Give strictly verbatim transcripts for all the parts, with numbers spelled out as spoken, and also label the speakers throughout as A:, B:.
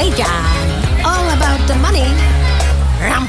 A: Media. All about the money. Ram.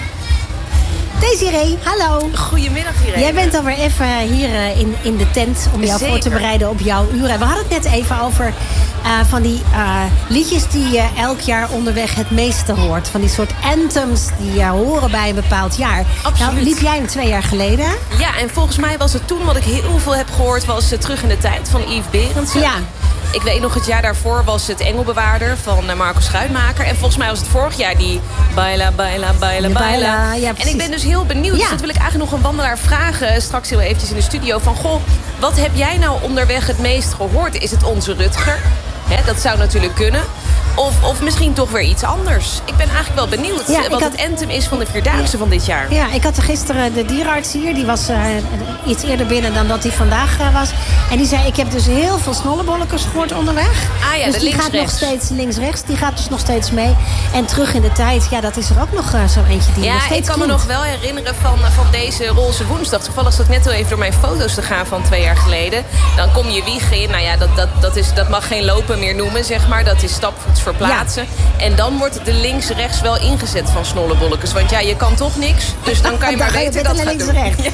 A: Desiree, hallo.
B: Goedemiddag, Irene.
A: Jij bent alweer even hier uh, in, in de tent om jou
B: Zeker.
A: voor te bereiden op jouw uren. We hadden het net even over uh, van die uh, liedjes die je uh, elk jaar onderweg het meeste hoort. Van die soort anthems die uh, horen bij een bepaald jaar.
B: Absoluut.
A: Nou, liep jij hem twee jaar geleden?
B: Ja, en volgens mij was het toen wat ik heel veel heb gehoord... was uh, Terug in de Tijd van Yves Berendsen.
A: Ja.
B: Ik weet nog, het jaar daarvoor was het Engelbewaarder van uh, Marco Schuitmaker. En volgens mij was het vorig jaar die Baila, Baila, Baila,
A: Ja,
B: Baila.
A: Baila, ja,
B: en
A: precies.
B: ik ben dus heel benieuwd.
A: Ja.
B: Dus dat wil ik eigenlijk nog een wandelaar vragen. Straks heel eventjes in de studio. Van, goh, wat heb jij nou onderweg het meest gehoord? Is het onze Rutger? Hè, dat zou natuurlijk kunnen. Of, of misschien toch weer iets anders. Ik ben eigenlijk wel benieuwd
A: Ja,
B: uh, wat
A: had...
B: het anthem is van de Vierdaagse ja. van dit jaar.
A: Ja, ik had er gisteren de dierenarts hier. Die was uh, iets eerder binnen dan dat hij vandaag uh, was. En die zei, ik heb dus heel veel snollebolletjes gehoord onderweg.
B: Ah ja,
A: dus
B: de
A: die gaat nog steeds links-rechts. Die gaat dus nog steeds mee. En Terug in de Tijd, ja, dat is er ook nog uh, zo eentje die
B: ja,
A: nog steeds
B: ik kan
A: klinkt.
B: me nog wel herinneren van, van deze Roze Woensdag. Toevallig zat ik net al even door mijn foto's te gaan van twee jaar geleden. Dan kom je wiegen in. Nou ja, dat, dat, dat, is, dat mag geen lopen meer noemen, zeg maar. Dat is stapvoets verplaatsen. Ja. En dan wordt de links-rechts wel ingezet van snollebolletjes. Want ja, je kan toch niks. Dus dan kan je maar beter dat gaan doen. Ja.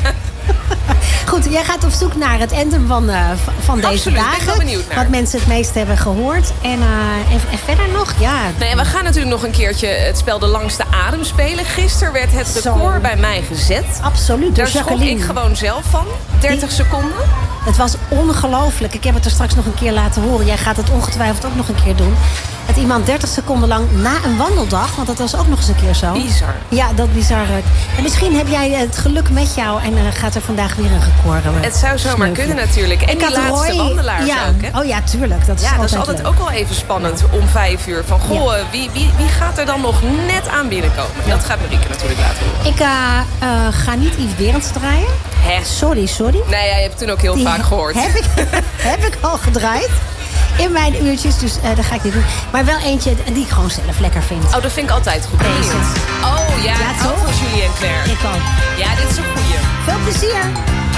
A: Goed, jij gaat op zoek naar het anthem van, uh, van deze
B: Absoluut,
A: dagen.
B: ben ik wel benieuwd naar.
A: Wat mensen het meest hebben gehoord. En, uh, en, en verder nog, ja.
B: Nou ja, we gaan natuurlijk nog een keertje het spel De Langste Adem spelen. Gisteren werd het record Zo. bij mij gezet.
A: Absoluut.
B: Daar schrok ik gewoon zelf van. dertig Die... seconden.
A: Het was ongelooflijk. Ik heb het er straks nog een keer laten horen. Jij gaat het ongetwijfeld ook nog een keer doen. Dat iemand dertig seconden lang na een wandeldag... want dat was ook nog eens een keer zo.
B: Bizar.
A: Ja, dat bizarre. En misschien heb jij het geluk met jou... en uh, gaat er vandaag weer een record uh,
B: Het zou zomaar sneuvelen. Kunnen natuurlijk. En ik die laatste Roy, wandelaars
A: ja.
B: ook, hè?
A: Oh ja, tuurlijk. Dat is
B: ja,
A: altijd
B: dat is altijd
A: leuk.
B: ook wel even spannend om vijf uur. Van, goh, ja. wie, wie, wie gaat er dan nog net aan binnenkomen? Ja. Dat gaat Marieke natuurlijk laten horen.
A: Ik uh, uh, ga niet Yves Berendsen draaien.
B: Hè?
A: Sorry, sorry.
B: Nee, ja, je hebt het toen ook heel
A: die
B: vaak gehoord.
A: Heb ik, heb ik al gedraaid. In mijn uurtjes, dus uh, dat ga ik niet doen. Maar wel eentje die ik gewoon zelf lekker vind.
B: Oh, dat vind ik altijd goed.
A: Deze.
B: Oh ja,
A: ja toch?
B: Oh, van Julie en Claire.
A: Ik ook.
B: Ja, dit is een goeie.
A: Veel plezier.